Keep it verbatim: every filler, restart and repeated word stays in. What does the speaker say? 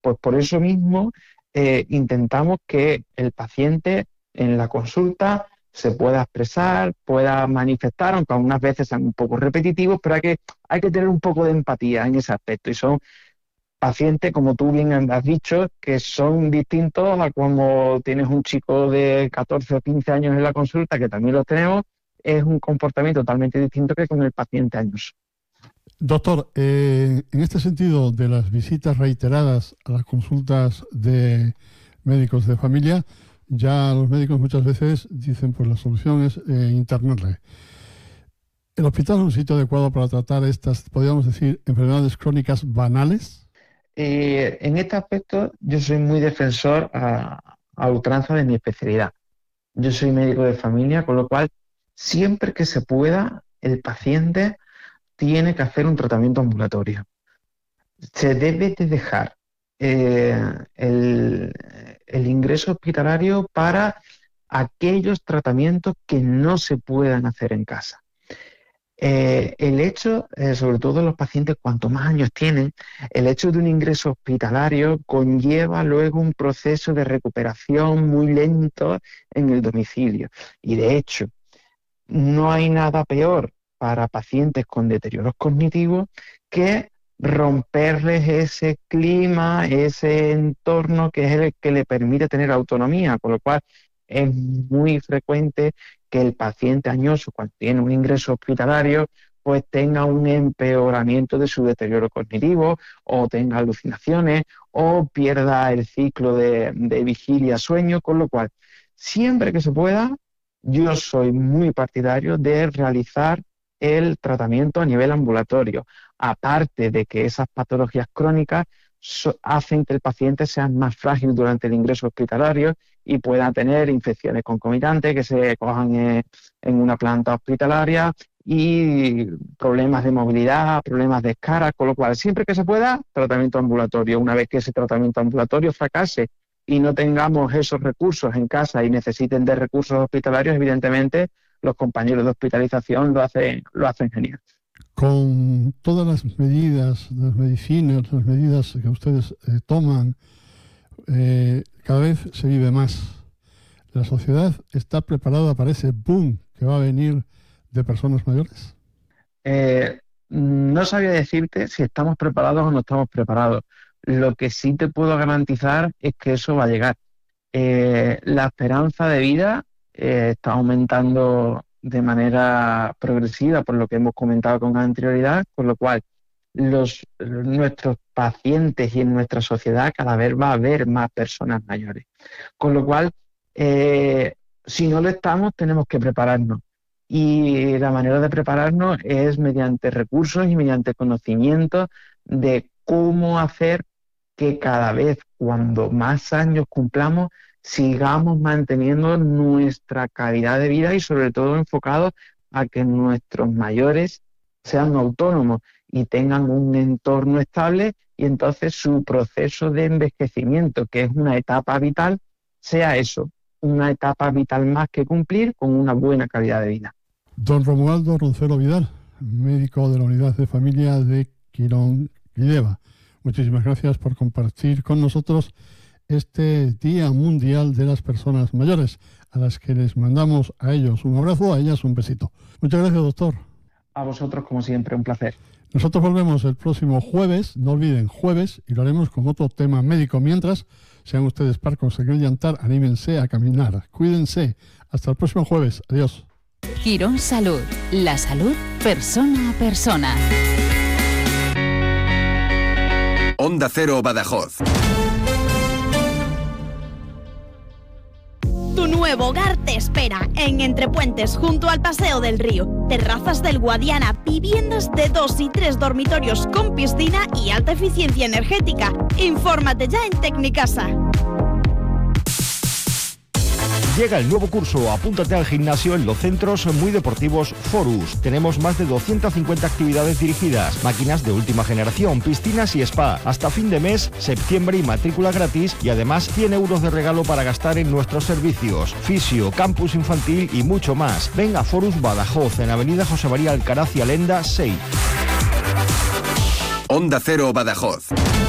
Pues por eso mismo eh, intentamos que el paciente en la consulta se pueda expresar, pueda manifestar, aunque algunas veces sean un poco repetitivos, pero hay que, hay que tener un poco de empatía en ese aspecto. Y son pacientes, como tú bien has dicho, que son distintos a cuando tienes un chico de catorce o quince años en la consulta, que también lo tenemos, es un comportamiento totalmente distinto que con el paciente añoso. Doctor, eh, en este sentido de las visitas reiteradas a las consultas de médicos de familia, ya los médicos muchas veces dicen pues la solución es eh, internarle. ¿El hospital es un sitio adecuado para tratar estas, podríamos decir, enfermedades crónicas banales? Eh, en este aspecto yo soy muy defensor a, a ultranza de mi especialidad. Yo soy médico de familia, con lo cual siempre que se pueda el paciente tiene que hacer un tratamiento ambulatorio. Se debe de dejar eh, el, el ingreso hospitalario para aquellos tratamientos que no se puedan hacer en casa. Eh, el hecho, eh, sobre todo los pacientes cuanto más años tienen, el hecho de un ingreso hospitalario conlleva luego un proceso de recuperación muy lento en el domicilio. Y de hecho, no hay nada peor para pacientes con deterioros cognitivos que romperles ese clima, ese entorno que es el que le permite tener autonomía, con lo cual es muy frecuente que el paciente añoso, cuando tiene un ingreso hospitalario, pues tenga un empeoramiento de su deterioro cognitivo, o tenga alucinaciones, o pierda el ciclo de, de vigilia-sueño, con lo cual, siempre que se pueda, yo soy muy partidario de realizar el tratamiento a nivel ambulatorio, aparte de que esas patologías crónicas so- hacen que el paciente sea más frágil durante el ingreso hospitalario y pueda tener infecciones concomitantes que se cojan en, en una planta hospitalaria y problemas de movilidad, problemas de escara, con lo cual siempre que se pueda, tratamiento ambulatorio. Una vez que ese tratamiento ambulatorio fracase y no tengamos esos recursos en casa y necesiten de recursos hospitalarios, evidentemente los compañeros de hospitalización lo hacen, lo hacen genial. Con todas las medidas, las medicinas, las medidas que ustedes eh, toman, eh, cada vez se vive más. ¿La sociedad está preparada para ese boom que va a venir de personas mayores? Eh, no sabía decirte si estamos preparados o no estamos preparados. Lo que sí te puedo garantizar es que eso va a llegar. Eh, la esperanza de vida eh, está aumentando de manera progresiva, por lo que hemos comentado con anterioridad, con lo cual los, nuestros pacientes y en nuestra sociedad cada vez va a haber más personas mayores. Con lo cual, eh, si no lo estamos, tenemos que prepararnos. Y la manera de prepararnos es mediante recursos y mediante conocimiento de cómo hacer que cada vez, cuando más años cumplamos, sigamos manteniendo nuestra calidad de vida y sobre todo enfocados a que nuestros mayores sean autónomos y tengan un entorno estable y entonces su proceso de envejecimiento, que es una etapa vital, sea eso, una etapa vital más que cumplir con una buena calidad de vida. Don Romualdo Roncero Vidal, médico de la Unidad de Familia de Quirón Guideva. Muchísimas gracias por compartir con nosotros este Día Mundial de las Personas Mayores, a las que les mandamos a ellos un abrazo, a ellas un besito. Muchas gracias, doctor. A vosotros, como siempre, un placer. Nosotros volvemos el próximo jueves, no olviden, jueves, y lo haremos con otro tema médico. Mientras, sean ustedes parcos, se quieren llantar, anímense a caminar. Cuídense. Hasta el próximo jueves. Adiós. Quirón Salud. La salud persona a persona. Onda Cero Badajoz. Tu nuevo hogar te espera en Entre Puentes, junto al Paseo del Río. Terrazas del Guadiana, viviendas de dos y tres dormitorios con piscina y alta eficiencia energética. Infórmate ya en Tecnicasa. Llega el nuevo curso, apúntate al gimnasio en los centros muy deportivos Forus. Tenemos más de doscientas cincuenta actividades dirigidas, máquinas de última generación, piscinas y spa. Hasta fin de mes, septiembre y matrícula gratis y además cien euros de regalo para gastar en nuestros servicios. Fisio, campus infantil y mucho más. Ven a Forus Badajoz, en Avenida José María Alcaraz y Alenda seis. Onda Cero Badajoz.